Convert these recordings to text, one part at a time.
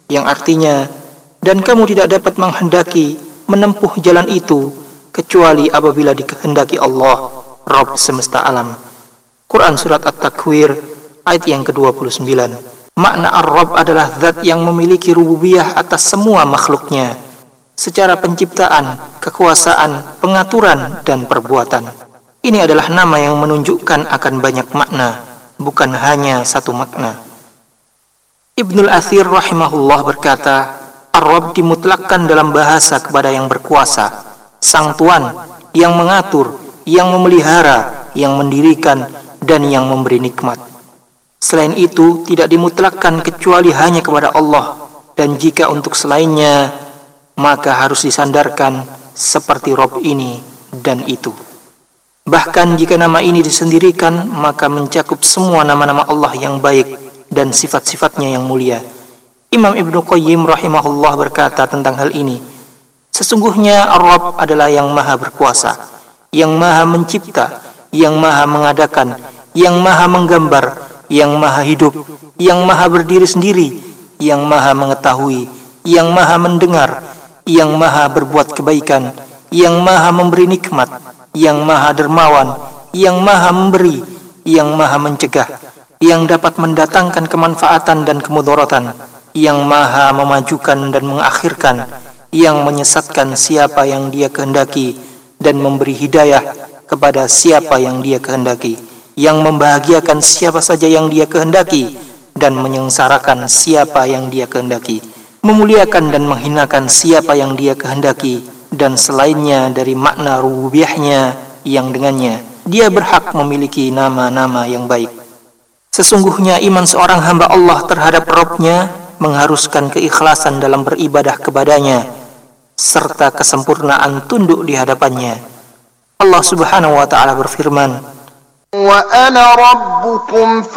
yang artinya, dan kamu tidak dapat menghendaki menempuh jalan itu kecuali apabila dikehendaki Allah, Rabb semesta alam. Quran Surat At-Takwir ayat yang ke-29. Makna Ar-Rabb adalah zat yang memiliki rububiyah atas semua makhluknya secara penciptaan, kekuasaan, pengaturan, dan perbuatan. Ini adalah nama yang menunjukkan akan banyak makna, bukan hanya satu makna. Ibnul Athir rahimahullah berkata, Ar-Rabb dimutlakkan dalam bahasa kepada yang berkuasa, sang Tuan, yang mengatur, yang memelihara, yang mendirikan, dan yang memberi nikmat. Selain itu, tidak dimutlakkan kecuali hanya kepada Allah, dan jika untuk selainnya, maka harus disandarkan seperti Rabb ini dan itu. Bahkan jika nama ini disendirikan, maka mencakup semua nama-nama Allah yang baik dan sifat-sifatnya yang mulia. Imam Ibnu Qayyim rahimahullah berkata tentang hal ini, sesungguhnya Ar-Rabb adalah yang maha berkuasa, yang maha mencipta, yang maha mengadakan, yang maha menggambar, yang maha hidup, yang maha berdiri sendiri, yang maha mengetahui, yang maha mendengar, yang maha berbuat kebaikan, yang maha memberi nikmat, yang maha dermawan, yang maha memberi, yang maha mencegah, yang dapat mendatangkan kemanfaatan dan kemudaratan, yang maha memajukan dan mengakhirkan, yang menyesatkan siapa yang dia kehendaki dan memberi hidayah kepada siapa yang dia kehendaki, yang membahagiakan siapa saja yang dia kehendaki dan menyengsarakan siapa yang dia kehendaki, memuliakan dan menghinakan siapa yang dia kehendaki, dan selainnya dari makna rububiyahnya yang dengannya dia berhak memiliki nama-nama yang baik. Sesungguhnya iman seorang hamba Allah terhadap Rabb-nya mengharuskan keikhlasan dalam beribadah kepadanya serta kesempurnaan tunduk di hadapannya. Allah Subhanahu wa taala berfirman, "Wa ana rabbukum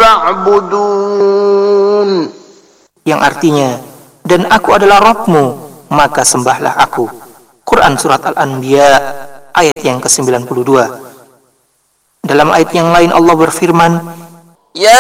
fa'budun." Yang artinya, dan aku adalah Rabb-mu, maka sembahlah aku. Quran Surat Al-Anbiya ayat yang ke-92. Dalam ayat yang lain Allah berfirman, "Ya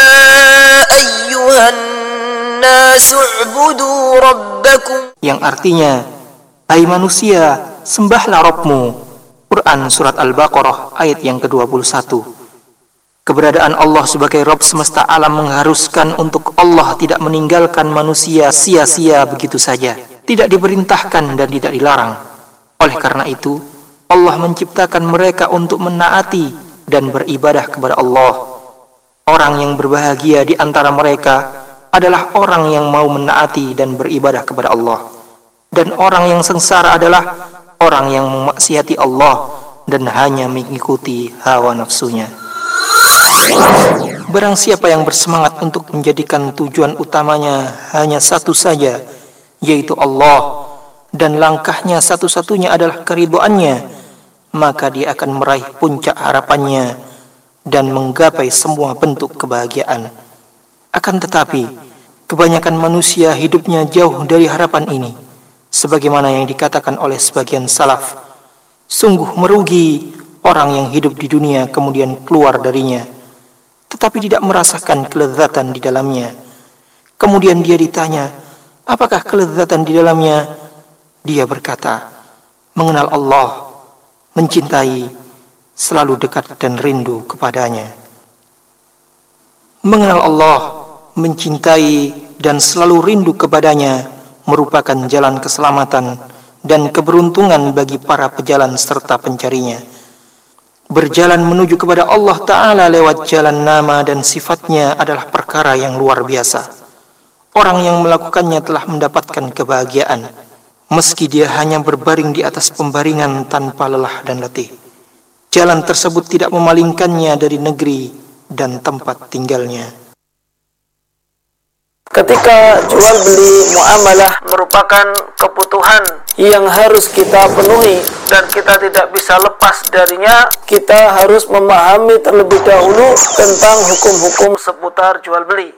ayyuhan nasu u'budu rabbakum." Yang artinya, hai manusia, sembahlah Rabb-mu. Quran Surat Al-Baqarah ayat yang ke-21. Keberadaan Allah sebagai Rabb semesta alam mengharuskan untuk Allah tidak meninggalkan manusia sia-sia begitu saja, tidak diperintahkan dan tidak dilarang. Oleh karena itu, Allah menciptakan mereka untuk menaati dan beribadah kepada Allah. Orang yang berbahagia di antara mereka adalah orang yang mau menaati dan beribadah kepada Allah. Dan orang yang sengsara adalah orang yang memaksiati Allah dan hanya mengikuti hawa nafsunya. Barang siapa yang bersemangat untuk menjadikan tujuan utamanya hanya satu saja, yaitu Allah, dan langkahnya satu-satunya adalah keridhoannya, maka dia akan meraih puncak harapannya dan menggapai semua bentuk kebahagiaan. Akan tetapi, kebanyakan manusia hidupnya jauh dari harapan ini, sebagaimana yang dikatakan oleh sebagian salaf, sungguh merugi orang yang hidup di dunia kemudian keluar darinya, tetapi tidak merasakan kelezatan di dalamnya. Kemudian dia ditanya, apakah kelezatan di dalamnya? Dia berkata, mengenal Allah, mencintai, selalu dekat dan rindu kepadanya. Mengenal Allah, mencintai, dan selalu rindu kepadanya merupakan jalan keselamatan dan keberuntungan bagi para pejalan serta pencarinya. Berjalan menuju kepada Allah Ta'ala lewat jalan nama dan sifatnya adalah perkara yang luar biasa. Orang yang melakukannya telah mendapatkan kebahagiaan, meski dia hanya berbaring di atas pembaringan tanpa lelah dan letih. Jalan tersebut tidak memalingkannya dari negeri dan tempat tinggalnya. Ketika jual beli muamalah merupakan kebutuhan yang harus kita penuhi dan kita tidak bisa lepas darinya, kita harus memahami terlebih dahulu tentang hukum-hukum seputar jual beli.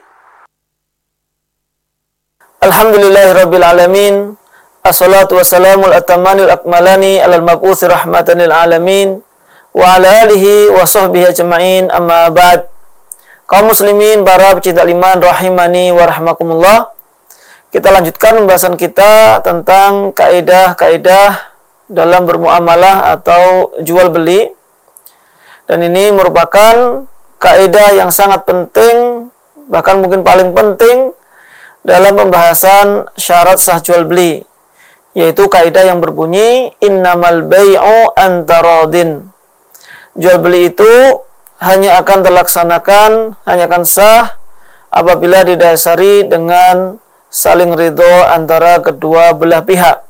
Alhamdulillahirabbil alamin. Assalatu wassalamul atamanil akmalani alal mab'uts rahmatan lil alamin wa ala alihi wa sahbihi ajma'in, amma ba'd. Kaum muslimin, para pecinta iman rahimani wa rahmakumullah. kita lanjutkan pembahasan kita tentang kaidah-kaidah dalam bermuamalah atau jual beli. Dan ini merupakan kaidah yang sangat penting, bahkan mungkin paling penting dalam pembahasan syarat sah jual beli, yaitu kaidah yang berbunyi innamal bai'u antaradin. Jual beli itu hanya akan terlaksanakan, hanya akan sah apabila didasari dengan saling ridho antara kedua belah pihak.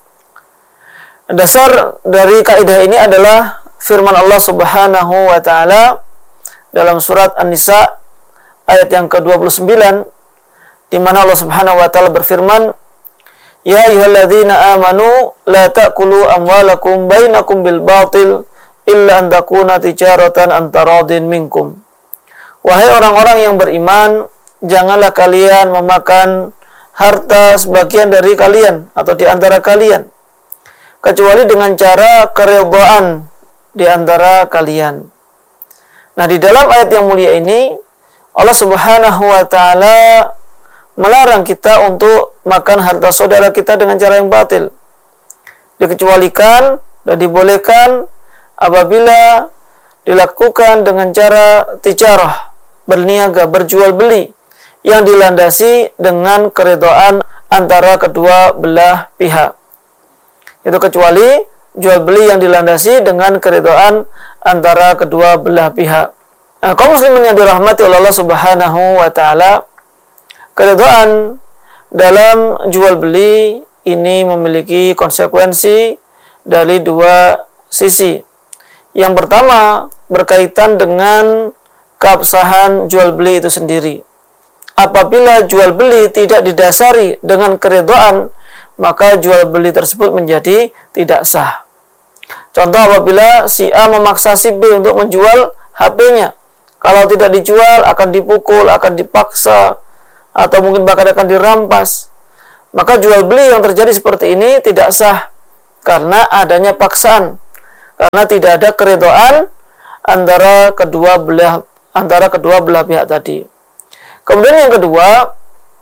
Dasar dari kaidah ini adalah firman Allah Subhanahu wa taala dalam surat An-Nisa ayat yang ke-29, di mana Allah Subhanahu wa taala berfirman, "Ya ayyuhalladzina amanu la ta'kulu amwalakum bainakum bil batil illa an takuna tijaratan an taradin minkum." Wahai orang-orang yang beriman, janganlah kalian memakan harta sebagian dari kalian atau di antara kalian kecuali dengan cara keridhaan di antara kalian. Nah, di dalam ayat yang mulia ini Allah Subhanahu wa taala melarang kita untuk makan harta saudara kita dengan cara yang batil. Dikecualikan dan dibolehkan apabila dilakukan dengan cara tijarah, berniaga, berjual beli yang dilandasi dengan keridhaan antara kedua belah pihak. Itu kecuali jual beli yang dilandasi dengan keridhaan antara kedua belah pihak. Nah, kaum muslimin yang dirahmati oleh Allah Subhanahu wa taala, keridhaan dalam jual beli ini memiliki konsekuensi dari dua sisi. Yang pertama berkaitan dengan keabsahan jual beli itu sendiri. Apabila jual beli tidak didasari dengan keridhaan, maka jual beli tersebut menjadi tidak sah. Contoh, apabila si A memaksa si B untuk menjual HP-nya. Kalau tidak dijual akan dipukul, akan dipaksa, atau mungkin bahkan akan dirampas. Maka jual beli yang terjadi seperti ini tidak sah karena adanya paksaan, karena tidak ada keridhaan antara kedua belah pihak tadi. Kemudian yang kedua,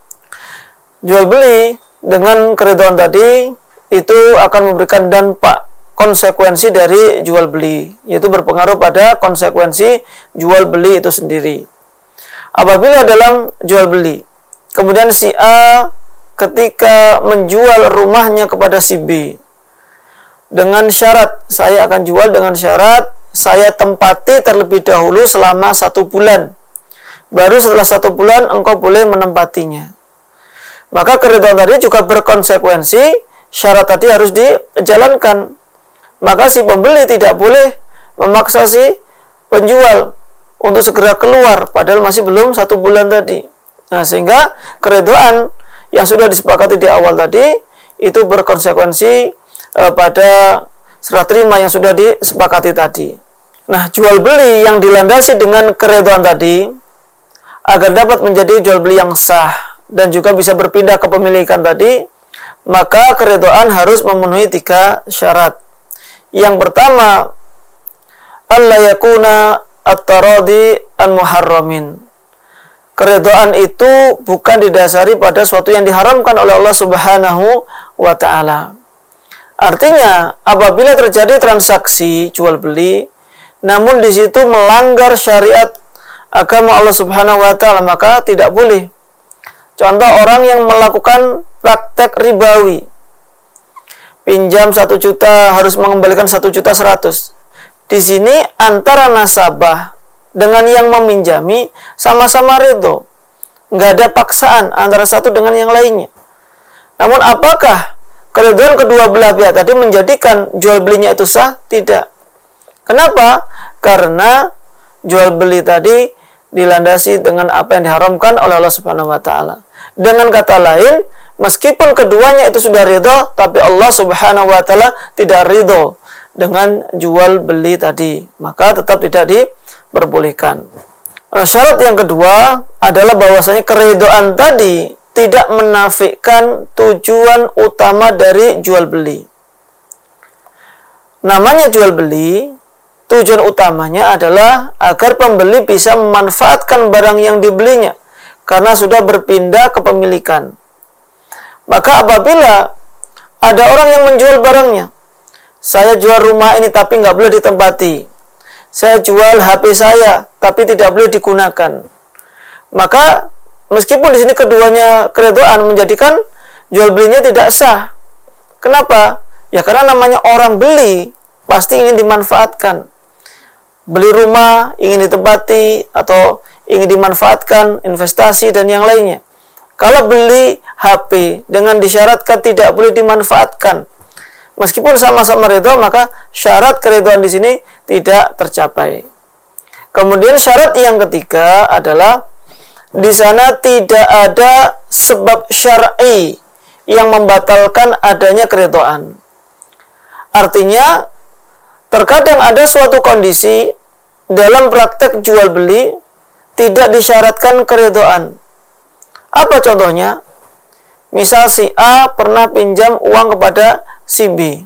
jual beli dengan keridhaan tadi itu akan memberikan dampak, konsekuensi dari jual beli, yaitu berpengaruh pada konsekuensi jual beli itu sendiri. Apabila dalam jual beli, kemudian si A ketika menjual rumahnya kepada si B dengan syarat, saya akan jual dengan syarat saya tempati terlebih dahulu selama 1 bulan. Baru setelah 1 bulan engkau boleh menempatinya. Maka keridhaan tadi juga berkonsekuensi, syarat tadi harus dijalankan. Maka si pembeli tidak boleh memaksa si penjual untuk segera keluar, padahal masih belum 1 bulan tadi. Nah, sehingga keridhaan yang sudah disepakati di awal tadi itu berkonsekuensi pada serah terima yang sudah disepakati tadi. Nah, jual beli yang dilandasi dengan keridhaan tadi, agar dapat menjadi jual beli yang sah dan juga bisa berpindah kepemilikan tadi, maka keridhaan harus memenuhi 3 syarat. Yang pertama, alla yakuna at-taradi an muharramin. Keridhaan itu bukan didasari pada sesuatu yang diharamkan oleh Allah Subhanahu wa taala. Artinya, apabila terjadi transaksi jual beli namun di situ melanggar syariat agama Allah Subhanahu wa taala, maka tidak boleh. Contoh, orang yang melakukan praktek ribawi. Pinjam 1 juta harus mengembalikan 1.100.000. Di sini antara nasabah dengan yang meminjami sama-sama ridho. Nggak ada paksaan antara satu dengan yang lainnya. Namun apakah keridhaan kedua belah pihak tadi menjadikan jual belinya itu sah? Tidak. Kenapa? Karena jual beli tadi dilandasi dengan apa yang diharamkan oleh Allah Subhanahu wa taala. Dengan kata lain, meskipun keduanya itu sudah ridho, tapi Allah Subhanahu wa taala tidak ridho dengan jual beli tadi, maka tetap tidak diperbolehkan. Syarat yang kedua adalah bahwasanya keridhaan tadi tidak menafikan tujuan utama dari jual beli. Namanya jual beli, tujuan utamanya adalah agar pembeli bisa memanfaatkan barang yang dibelinya karena sudah berpindah kepemilikan. Maka apabila ada orang yang menjual barangnya, saya jual rumah ini tapi nggak boleh ditempati, saya jual HP saya tapi tidak boleh digunakan, maka meskipun di sini keduanya keredoan, menjadikan jual belinya tidak sah. Kenapa? Ya karena namanya orang beli pasti ingin dimanfaatkan. Beli rumah ingin ditempati atau ingin dimanfaatkan, investasi dan yang lainnya. Kalau beli HP dengan disyaratkan tidak boleh dimanfaatkan, meskipun sama-sama ridho, maka syarat keridhoan di sini tidak tercapai. Kemudian syarat yang ketiga adalah di sana tidak ada sebab syar'i yang membatalkan adanya keridhoan. Artinya, terkadang ada suatu kondisi dalam praktek jual beli tidak disyaratkan keridhoan. Apa contohnya? Misal si A pernah pinjam uang kepada si B.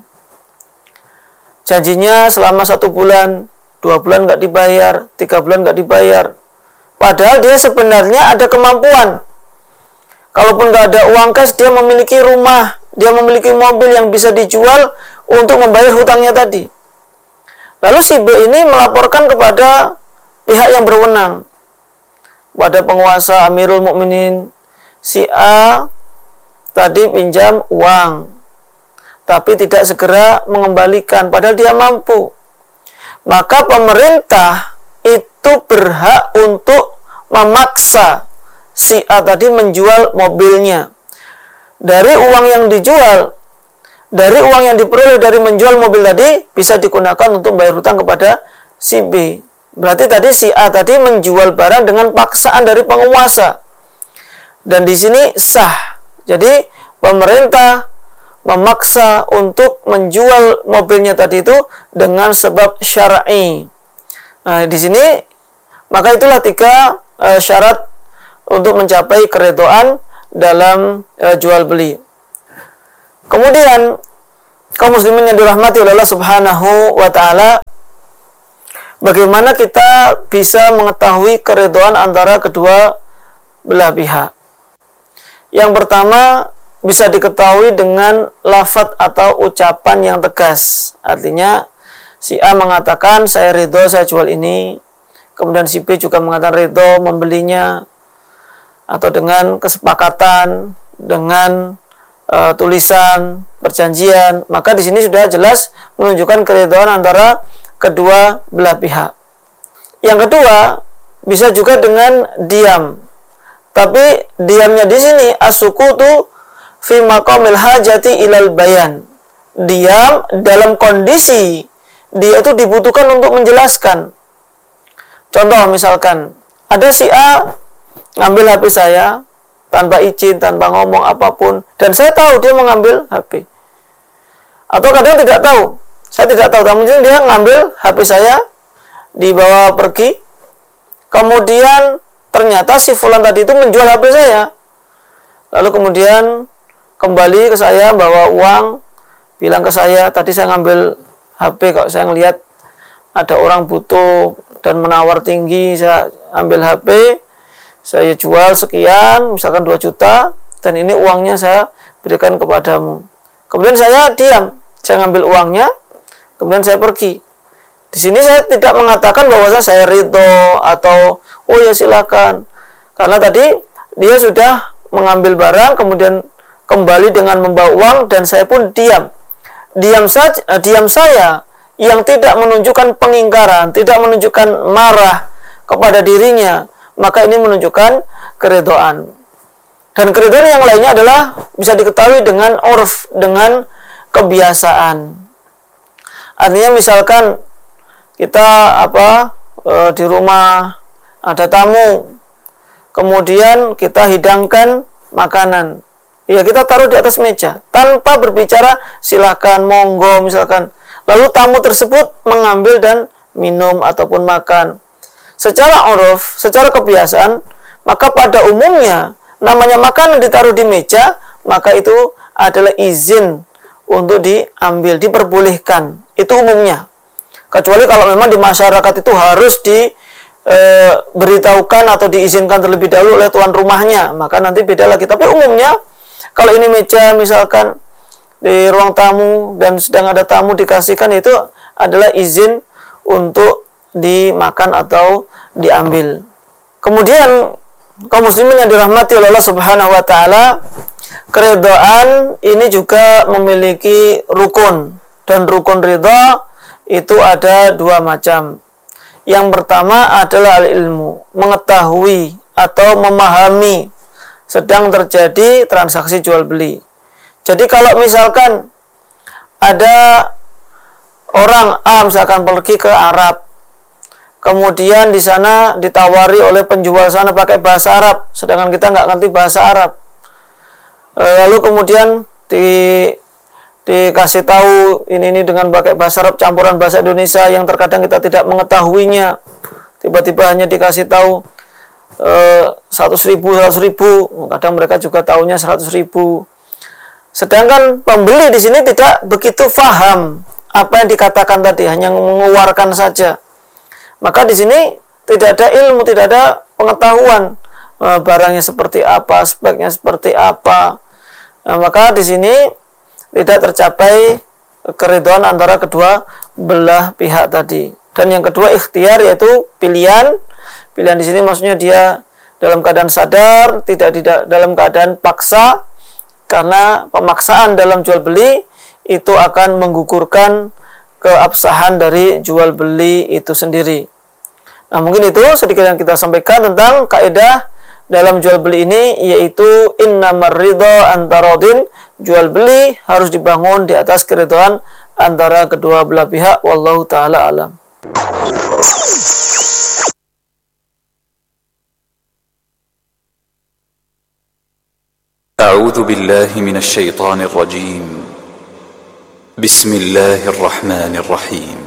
Janjinya selama 1 bulan, 2 bulan nggak dibayar, 3 bulan nggak dibayar. Padahal dia sebenarnya ada kemampuan. Kalaupun nggak ada uang cash, dia memiliki rumah, dia memiliki mobil yang bisa dijual untuk membayar hutangnya tadi. Lalu si B ini melaporkan kepada pihak yang berwenang, pada penguasa Amirul Mukminin, si A tadi pinjam uang tapi tidak segera mengembalikan padahal dia mampu. Maka pemerintah itu berhak untuk memaksa si A tadi menjual mobilnya. Dari uang yang dijual, dari uang yang diperoleh dari menjual mobil tadi bisa digunakan untuk bayar hutang kepada si B. Berarti tadi si A tadi menjual barang dengan paksaan dari penguasa. Dan di sini sah. Jadi pemerintah memaksa untuk menjual mobilnya tadi itu dengan sebab syar'i. Nah, di sini maka itulah 3 syarat untuk mencapai keridhaan dalam jual beli. Kemudian kaum muslimin yang dirahmati oleh Allah Subhanahu wa taala, bagaimana kita bisa mengetahui keridhaan antara kedua belah pihak? Yang pertama, bisa diketahui dengan lafadz atau ucapan yang tegas. Artinya, si A mengatakan, saya ridho, saya jual ini. Kemudian si B juga mengatakan ridho membelinya. Atau dengan kesepakatan, dengan tulisan, perjanjian. Maka di sini sudah jelas menunjukkan keridhaan antara kedua belah pihak. Yang kedua, bisa juga dengan diam. Tapi diamnya di sini as-sukutu fi maqamil hajati ilal bayan. Diam dalam kondisi dia itu dibutuhkan untuk menjelaskan. Contoh misalkan ada si A ngambil HP saya tanpa izin, tanpa ngomong apapun, dan saya tahu dia mengambil HP. Atau kadang tidak tahu. Saya tidak tahu, tapi mungkin dia ngambil HP saya, dibawa pergi. Kemudian ternyata si fulan tadi itu menjual HP saya. Lalu kemudian kembali ke saya, bawa uang, bilang ke saya, tadi saya ngambil HP, kok saya ngelihat ada orang butuh dan menawar tinggi, saya ambil HP, saya jual sekian, misalkan 2 juta, dan ini uangnya saya berikan kepadamu. Kemudian saya diam, saya ngambil uangnya, kemudian saya pergi. Di sini saya tidak mengatakan bahwa saya ridho atau oh ya silakan, karena tadi dia sudah mengambil barang kemudian kembali dengan membawa uang dan saya pun diam. Diam saya yang tidak menunjukkan pengingkaran, tidak menunjukkan marah kepada dirinya, maka ini menunjukkan keridhaan. Dan keridhaan yang lainnya adalah bisa diketahui dengan urf, dengan kebiasaan. Artinya misalkan kita di rumah ada tamu, kemudian kita hidangkan makanan, ya kita taruh di atas meja tanpa berbicara silakan, monggo misalkan. Lalu tamu tersebut mengambil dan minum ataupun makan. Secara uruf, secara kebiasaan, maka pada umumnya namanya makanan ditaruh di meja, maka itu adalah izin untuk diambil, diperbolehkan. Itu umumnya. Kecuali kalau memang di masyarakat itu harus diberitahukan atau diizinkan terlebih dahulu oleh tuan rumahnya, maka nanti beda lagi. Tapi umumnya Kalau ini meja misalkan di ruang tamu dan sedang ada tamu dikasihkan, itu adalah izin untuk dimakan atau diambil. Kemudian kaum muslimin yang dirahmati oleh Allah Subhanahu wa taala, keridhaan ini juga memiliki rukun, dan rukun ridha itu ada dua macam. Yang pertama adalah al-ilmu, mengetahui atau memahami sedang terjadi transaksi jual beli. Jadi kalau misalkan ada orang A misalkan pergi ke Arab, kemudian di sana ditawari oleh penjual sana pakai bahasa Arab, sedangkan kita nggak ngerti bahasa Arab. Lalu kemudian dikasih tahu ini dengan pakai bahasa Arab campuran bahasa Indonesia yang terkadang kita tidak mengetahuinya. Tiba-tiba hanya dikasih tahu 100.000, kadang mereka juga tahunya 100.000. Sedangkan pembeli di sini tidak begitu paham apa yang dikatakan tadi, hanya mengeluarkan saja. Maka di sini tidak ada ilmu, tidak ada pengetahuan barangnya seperti apa, speknya seperti apa. Maka di sini tidak tercapai keridhaan antara kedua belah pihak tadi. Dan yang kedua ikhtiar, yaitu pilihan. Pilihan di sini maksudnya dia dalam keadaan sadar, tidak dalam keadaan paksa, karena pemaksaan dalam jual beli itu akan menggugurkan keabsahan dari jual beli itu sendiri. Nah, mungkin itu sedikit yang kita sampaikan tentang kaidah dalam jual beli ini, yaitu innamar ridha antarodin, jual beli harus dibangun di atas keridhaan antara kedua belah pihak. Wallahu ta'ala alam. أعوذ بالله من الشيطان الرجيم بسم الله الرحمن الرحيم